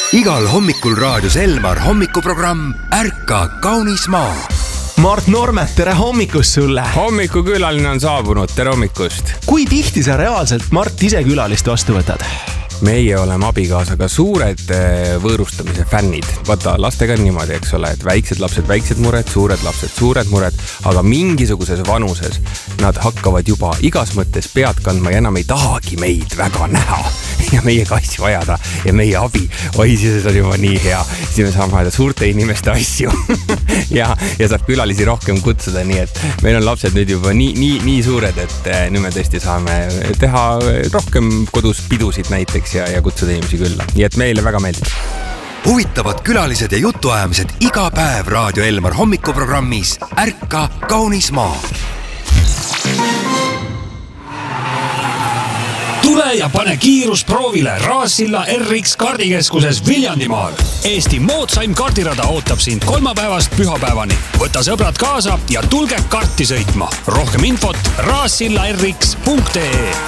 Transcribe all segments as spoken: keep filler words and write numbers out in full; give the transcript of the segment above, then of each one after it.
Igal hommikul raadios Elmar hommikuprogramm Ärka kaunis maa. Mart Normet, tere hommikust sulle! Hommikukülaline on saabunud, tere hommikust! Kui tihti sa reaalselt, Mart, ise külalist vastu võtad? Meie oleme abikaasaga suured võõrustamise fännid. Vaata, lastega on niimoodi, eks ole, et väiksed lapsed, väiksed mured, suured lapsed, suured mured, aga mingisuguses vanuses nad hakkavad juba igas mõttes pead kandma ja enam ei tahagi meid väga näha ja meie kassi vajada ja meie abi. Oi, siis on juba nii hea. Siis me saame vaada suurte inimeste asju ja, ja saab külalisi rohkem kutsuda, nii et meil on lapsed nüüd juba nii, nii, nii suured, et nüüd me tõesti saame teha rohkem kodus pidusid näiteks ja, ja kutsuda inimesi külla. Nii et meile väga meeldib. Huvitavad külalised ja jutuajamised iga päev Raadio Elmar hommikuprogrammis Ärka kaunis maa. Tule ja pane kiirus proovile Raassilla R X kaardikeskuses Viljandimaal. Eesti moodsaim kaardirada ootab sind kolmapäevast pühapäevani. Võta sõbrad kaasa ja tulge karti sõitma. Rohkem infot raassilla r x punkt e e.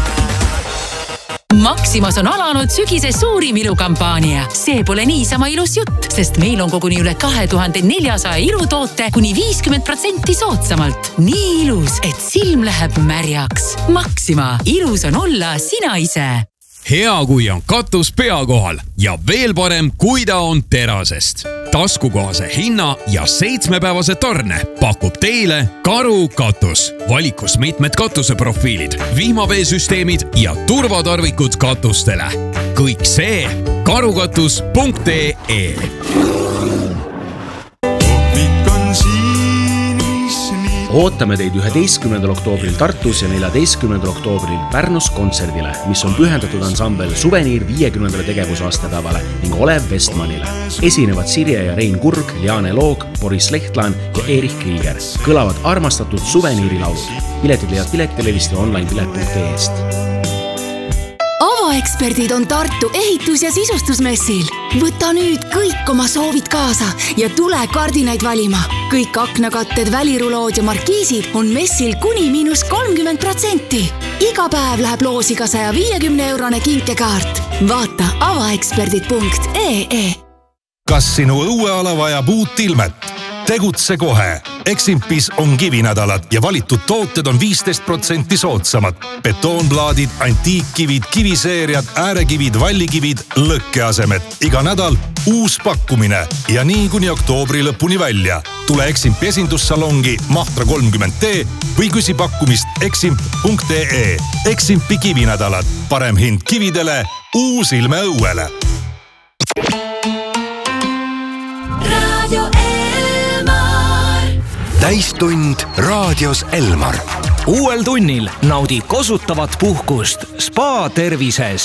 Maximas on alanud sügise suurim ilukampaania. See pole niisama ilus jutt, sest meil on koguni üle kahe tuhande neljasaja ilutoote kuni viiskümmend protsenti soodsamalt. Nii ilus, et silm läheb märjaks. Maxima. Ilus on olla sina ise. Hea, kui on katus pea kohal ja veel parem, kui ta on terasest. Taskukohase hinna ja seitsmepäevase tarne pakub teile Karu katus. Valikus mitmed katuseprofiilid, vihmaveesüsteemid ja turvatarvikud katustele. Kõik see karukatus punkt e e. Ootame teid üheteistkümnendal oktoobril Tartus ja neljateistkümnendal oktoobril Pärnus kontserdile, mis on pühendatud ansambel Suveniir viiekümnendale tegevusaastapäevale ning Olev Vestmanile. Esinevad Sirje ja Rein Kurg, Liane Loog, Boris Lehtlaan ja Erich Krieger. Kõlavad armastatud Suveniiri laulud. Piletid leiad Piletilevist ja online pilet punkt e est. Avaeksperdid on Tartu ehitus- ja sisustusmessil. Võta nüüd kõik oma soovid kaasa ja tule kardinaid valima. Kõik aknakatted, välirulood ja markiisid on messil kuni miinus kolmkümmend protsenti. Iga päev läheb loosiga saja viiekümne eurone kinkekaart. Vaata avaeksperdid punkt e e. Kas sinu õueala vajab uut ilmet? Tegutse kohe. Eximpis on kivinädalad ja valitud tooted on viisteist protsenti soodsamad. Betoonplaadid, antiikkivid, kiviseeriad, äärekivid, vallikivid, lõkkeasemed. Iga nädal uus pakkumine ja nii kuni oktoobri lõpuni välja. Tule Eximpi esindussalongi Mahtra kolmkümmend D või küsi pakkumist eximp punkt e e. Eximpi kivinädalad. Parem hind kividele, uus ilme õuele. Täistund raadios Elmar. Uuel tunnil naudi kosutavat puhkust Spa tervises.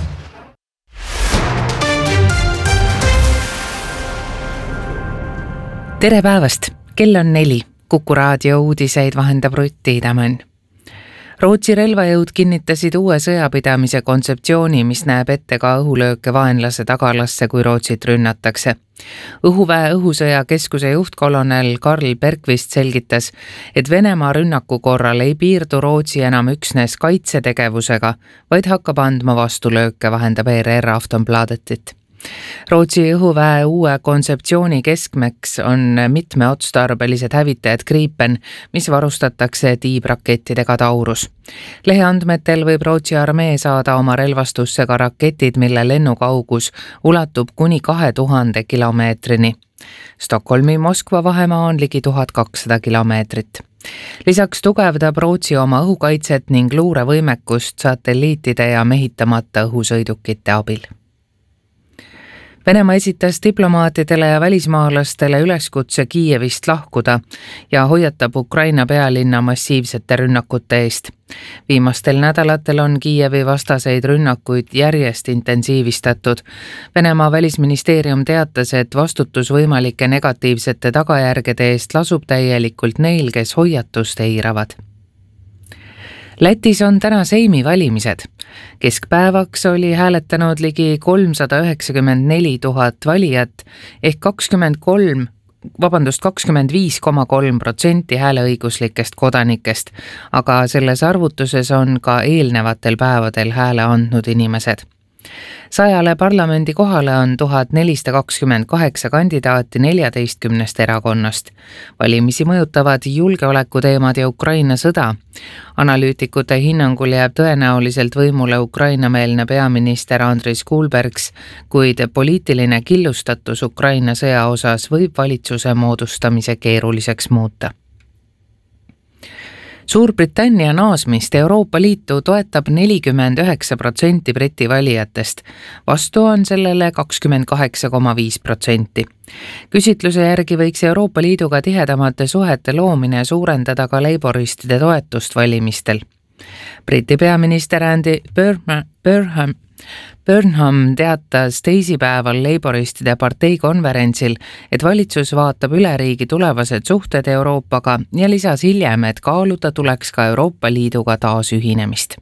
Tere päevast! Kell on neli. Kuku raadio uudiseid vahendab Rutti Idamann. Rootsi relvajõud kinnitasid uue sõjapidamise kontseptsiooni, mis näeb ette ka õhulööke vaenlase tagalasse, kui Rootsit rünnatakse. Õhuväe õhusõja keskuse juhtkolonel Karl Bergvist selgitas, et Venemaa rünnaku korral ei piirdu Rootsi enam üksnes kaitsetegevusega, vaid hakkab andma vastulööke, vahendab E R R Aftonbladetit. Rootsi õhuväe uue kontseptsiooni keskmeks on mitmeotstarbelised hävitajad Gripen, mis varustatakse tiibrakettidega Taurus. Leheandmetel võib Rootsi armee saada oma relvastusse ka raketid, mille lennukaugus ulatub kuni kahe tuhande kilomeetrini. Stockholmi Moskva vahemaa on ligi tuhat kakssada kilomeetrit. Lisaks tugevdab Rootsi oma õhukaitset ning luurevõimekust satelliitide ja mehitamata õhusõidukite abil. Venemaa esitas diplomaatidele ja välismaalastele üleskutse Kiievist lahkuda ja hoiatab Ukraina pealinna massiivsete rünnakute eest. Viimastel nädalatel on Kiievi vastaseid rünnakuid järjest intensiivistatud. Venemaa välisministeerium teatas, et vastutus võimalike negatiivsete tagajärgede eest lasub täielikult neil, kes hoiatust eiravad. Lätis on täna Seimi valimised. Keskpäevaks oli hääletanud ligi kolmsada üheksakümmend neli tuhat valijat ehk kakskümmend kolm, vabandust, kakskümmend viis koma kolm protsenti hääleõiguslikest kodanikest, aga selles arvutuses on ka eelnevatel päevadel hääle andnud inimesed. sajale parlamendi kohale on tuhat nelisada kakskümmend kaheksa kandidaati neljateistkümnest erakonnast. Valimisi mõjutavad julgeolekuteemad ja Ukraina sõda. Analüütikute hinnangul jääb tõenäoliselt võimule Ukraina-meelne peaminister Andris Kulbergs, kuid poliitiline killustatus Ukraina sõja osas võib valitsuse moodustamise keeruliseks muuta. Suurbritannia naasmist Euroopa Liitu toetab nelikümmend üheksa protsenti Briti valijatest, vastu on sellele kakskümmend kaheksa koma viis protsenti. Küsitluse järgi võiks Euroopa Liiduga tihedamate suhete loomine suurendada ka leiboristide toetust valimistel. Briti peaminister Andy Burnham Burnham teatas teisipäeval leiboristide parteikonverentsil, et valitsus vaatab üle riigi tulevased suhted Euroopaga ja lisas hiljem, et kaaluda tuleks ka Euroopa Liiduga taas ühinemist.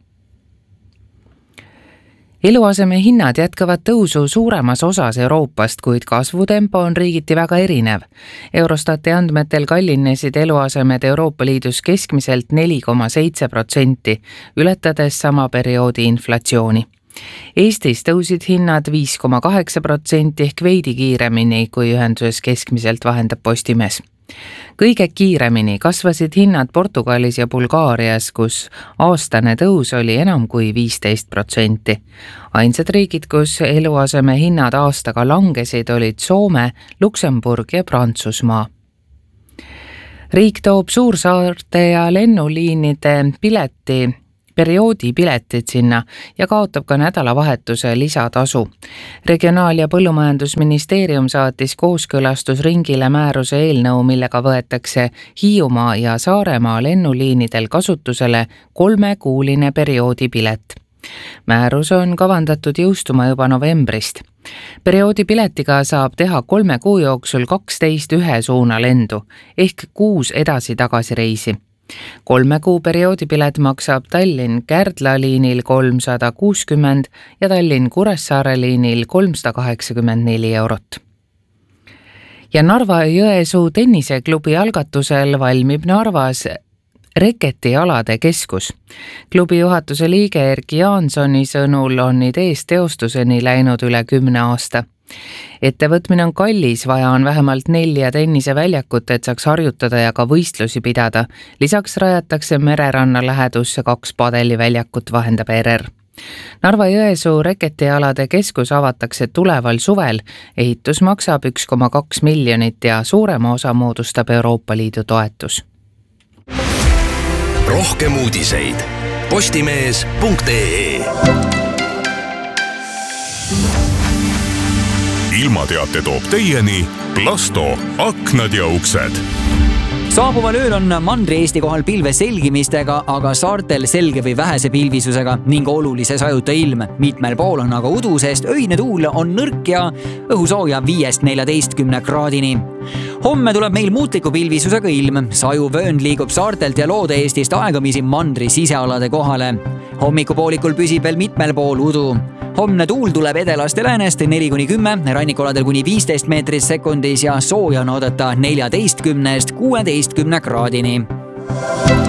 Eluaseme hinnad jätkavad tõusu suuremas osas Euroopast, kuid kasvutempo on riigiti väga erinev. Eurostati andmetel kallinesid eluasemed Euroopa Liidus keskmiselt neli koma seitse protsenti, ületades sama perioodi inflatsiooni. Eestis tõusid hinnad viis koma kaheksa protsenti ehk veidi kiiremini, kui ühenduses keskmiselt vahendab Postimees. Kõige kiiremini kasvasid hinnad Portugalis ja Bulgaarias, kus aastane tõus oli enam kui viisteist protsenti. Ainsad riigid, kus eluaseme hinnad aastaga langesid, olid Soome, Luksemburg ja Prantsusmaa. Riik toob suursaarte ja lennuliinide pileti perioodi piletid sinna ja kaotab ka nädalavahetuse lisatasu. Regionaal- ja Põllumajandusministeerium saatis kooskõlastusringile määruse eelnõu, millega võetakse Hiiumaa ja Saaremaa lennuliinidel kasutusele kolmekuuline perioodi pilet. Määrus on kavandatud jõustuma juba novembrist. Perioodi piletiga saab teha kolme kuu jooksul kaksteist ühe suuna lendu ehk kuus edasi-tagasi reisi. Kolme kuu perioodipilet maksab Tallinn-Kärdla liinil kolmsada kuuskümmend ja Tallinn-Kuressaare liinil kolmsada kaheksakümmend neli eurot. Ja Narva-Jõesuu tenniseklubi algatusel valmib Narvas reketialade keskus. Klubi juhatuse liige Erki Jaansoni sõnul on ideest teostuseni läinud üle kümne aasta. Ettevõtmine on kallis, vaja on vähemalt nelja tenniseväljakut, et saaks harjutada ja ka võistlusi pidada. Lisaks rajatakse mereranna lähedusse kaks padeliväljakut, vahendab R R. Narva-Jõesuu reketialade keskus avatakse tuleval suvel. Ehitus maksab üks koma kaks miljonit ja suurema osa moodustab Euroopa Liidu toetus. Rohkem uudiseid postimees punkt ee. Ilmateate toob teieni Plasto aknad ja uksed. Saabuval ööl on Mandri-Eesti kohal pilve selgimistega, aga saartel selge või vähese pilvisusega ning olulise sajuta ilm. Mitmel pool on aga udu, sest öine tuul on nõrk ja õhusooja viiest neljateistkümne kraadini. Homme tuleb meil muutliku pilvisusega ilm. Saju vöönd liigub saartelt ja Loode-Eestist aegamisi Mandri sisealade kohale. Hommikupoolikul püsib veel mitmel pool udu. Homne tuul tuleb edelast ja läänest neli kuni kümme, rannikoladel kuni viisteist meetrit sekundis ja sooja on oodata neljateistkümnest kuueteistkümne kraadini.